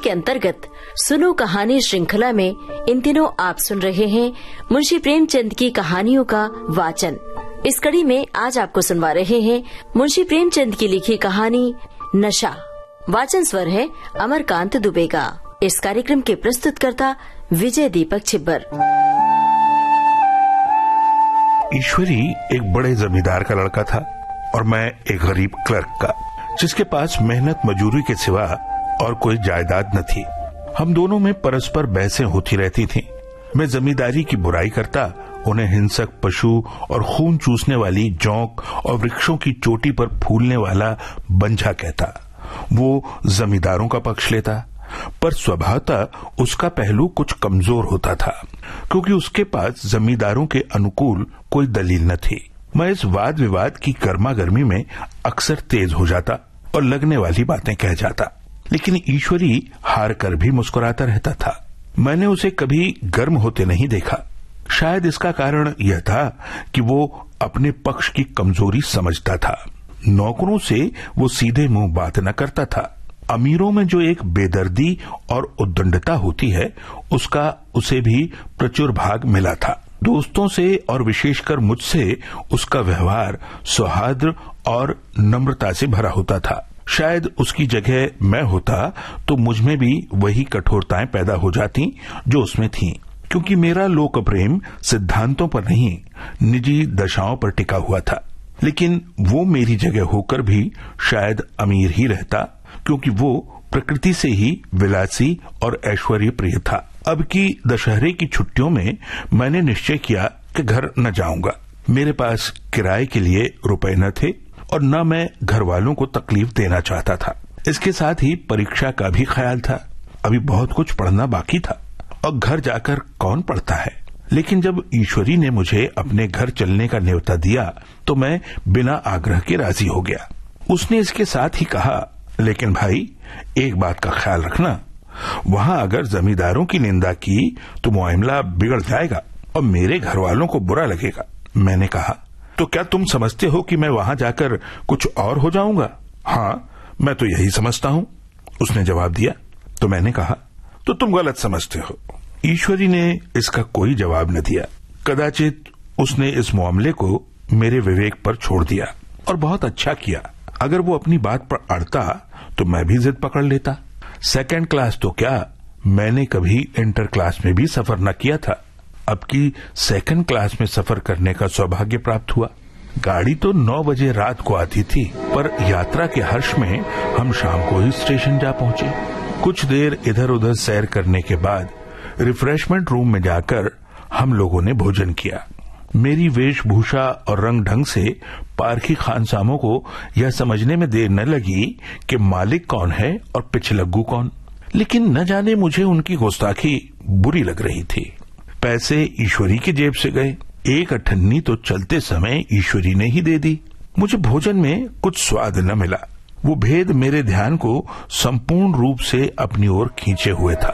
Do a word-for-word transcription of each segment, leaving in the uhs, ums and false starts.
के अंतर्गत सुनो कहानी श्रृंखला में इन दिनों आप सुन रहे हैं मुंशी प्रेमचंद की कहानियों का वाचन। इस कड़ी में आज आपको सुनवा रहे हैं मुंशी प्रेमचंद की लिखी कहानी नशा। वाचन स्वर है अमरकांत दुबे का। इस कार्यक्रम के प्रस्तुतकर्ता विजय दीपक छिब्बर। ईश्वरी एक बड़े जमींदार का लड़का था और मैं एक गरीब क्लर्क का, जिसके पास मेहनत मजूरी के सिवा और कोई जायदाद न थी। हम दोनों में परस्पर बहसें होती रहती थीं। मैं जमींदारी की बुराई करता, उन्हें हिंसक पशु और खून चूसने वाली जौंक और वृक्षों की चोटी पर फूलने वाला बंझा कहता। वो जमींदारों का पक्ष लेता, पर स्वभावतः उसका पहलू कुछ कमजोर होता था, क्योंकि उसके पास जमींदारों के अनुकूल कोई दलील न थी। मैं इस वाद विवाद की गर्मा गर्मी में अक्सर तेज हो जाता और लगने वाली बातें कह जाता, लेकिन ईश्वरी हार कर भी मुस्कुराता रहता था। मैंने उसे कभी गर्म होते नहीं देखा। शायद इसका कारण यह था कि वो अपने पक्ष की कमजोरी समझता था। नौकरों से वो सीधे मुंह बात न करता था। अमीरों में जो एक बेदर्दी और उद्दंडता होती है, उसका उसे भी प्रचुर भाग मिला था। दोस्तों से और विशेषकर मुझसे उसका व्यवहार सौहार्द और नम्रता से भरा होता था। शायद उसकी जगह मैं होता तो मुझमें भी वही कठोरताएं पैदा हो जाती जो उसमें थीं, क्योंकि मेरा लोक प्रेम सिद्धांतों पर नहीं, निजी दशाओं पर टिका हुआ था। लेकिन वो मेरी जगह होकर भी शायद अमीर ही रहता, क्योंकि वो प्रकृति से ही विलासी और ऐश्वर्य प्रिय था। अब की दशहरे की छुट्टियों में मैंने निश्चय किया कि घर न जाऊंगा। मेरे पास किराए के लिए रुपए न थे और न मैं घर वालों को तकलीफ देना चाहता था। इसके साथ ही परीक्षा का भी ख्याल था। अभी बहुत कुछ पढ़ना बाकी था और घर जाकर कौन पढ़ता है। लेकिन जब ईश्वरी ने मुझे अपने घर चलने का न्योता दिया तो मैं बिना आग्रह के राजी हो गया। उसने इसके साथ ही कहा, लेकिन भाई एक बात का ख्याल रखना, वहां अगर जमींदारों की निंदा की तो मामला बिगड़ जाएगा और मेरे घर वालों को बुरा लगेगा। मैंने कहा, तो क्या तुम समझते हो कि मैं वहां जाकर कुछ और हो जाऊंगा? हाँ, मैं तो यही समझता हूं, उसने जवाब दिया। तो मैंने कहा, तो तुम गलत समझते हो। ईश्वरी ने इसका कोई जवाब न दिया। कदाचित उसने इस मामले को मेरे विवेक पर छोड़ दिया और बहुत अच्छा किया। अगर वो अपनी बात पर अड़ता तो मैं भी जिद पकड़ लेता। सेकंड क्लास तो क्या, मैंने कभी इंटर क्लास में भी सफर न किया था। अब की सेकंड क्लास में सफर करने का सौभाग्य प्राप्त हुआ। गाड़ी तो नौ बजे रात को आती थी, पर यात्रा के हर्ष में हम शाम को ही स्टेशन जा पहुंचे। कुछ देर इधर उधर सैर करने के बाद रिफ्रेशमेंट रूम में जाकर हम लोगों ने भोजन किया। मेरी वेशभूषा और रंग ढंग से पारखी खानसामों को यह समझने में देर न लगी कि मालिक कौन है और पिछलग्गू कौन। लेकिन न जाने मुझे उनकी गुस्ताखी बुरी लग रही थी। पैसे ईश्वरी की जेब से गए। एक अठन्नी तो चलते समय ईश्वरी ने ही दे दी। मुझे भोजन में कुछ स्वाद न मिला। वो भेद मेरे ध्यान को संपूर्ण रूप से अपनी ओर खींचे हुए था।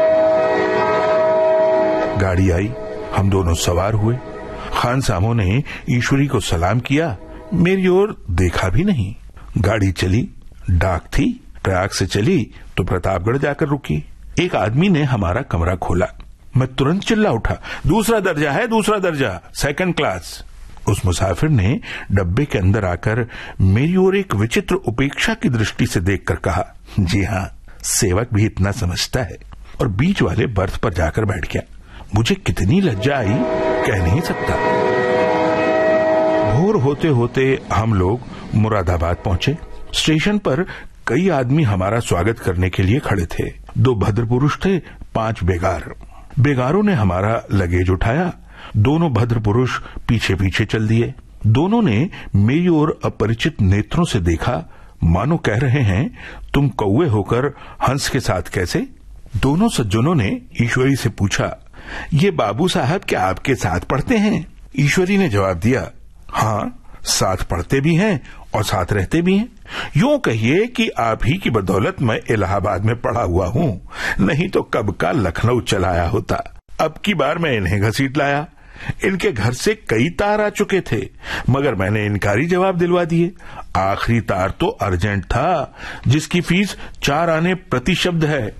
गाड़ी आई, हम दोनों सवार हुए। खानसामों ने ईश्वरी को सलाम किया, मेरी ओर देखा भी नहीं। गाड़ी चली। डाक थी, ट्रैक से चली तो प्रतापगढ़ जाकर रुकी। एक आदमी ने हमारा कमरा खोला। मैं तुरंत चिल्ला उठा, दूसरा दर्जा है, दूसरा दर्जा, सेकंड क्लास। उस मुसाफिर ने डब्बे के अंदर आकर मेरी ओर एक विचित्र उपेक्षा की दृष्टि से देखकर कहा, जी हाँ, सेवक भी इतना समझता है, और बीच वाले बर्थ पर जाकर बैठ गया। मुझे कितनी लज्जा आई, कह नहीं सकता। भोर होते होते हम लोग मुरादाबाद पहुंचे। स्टेशन पर कई आदमी हमारा स्वागत करने के लिए खड़े थे। दो भद्र पुरुष थे, पांच बेगार। बेगारों ने हमारा लगेज उठाया। दोनों भद्र पुरुष पीछे पीछे चल दिए। दोनों ने मेरी ओर अपरिचित नेत्रों से देखा, मानो कह रहे हैं, तुम कौवे होकर हंस के साथ कैसे? दोनों सज्जनों ने ईश्वरी से पूछा, ये बाबू साहब क्या आपके साथ पढ़ते हैं? ईश्वरी ने जवाब दिया, हाँ, साथ पढ़ते भी हैं और साथ रहते भी हैं। यूं कहिए कि आप ही की बदौलत मैं इलाहाबाद में पढ़ा हुआ हूँ, नहीं तो कब का लखनऊ चलाया होता। अब की बार मैं इन्हें घसीट लाया। इनके घर से कई तार आ चुके थे, मगर मैंने इनकारी जवाब दिलवा दिए। आखिरी तार तो अर्जेंट था, जिसकी फीस चार आने प्रति शब्द है।